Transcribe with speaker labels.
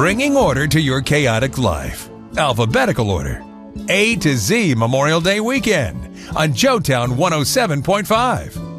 Speaker 1: bringing order to your chaotic life. Alphabetical order. A to Z Memorial Day weekend on Joetown 107.5.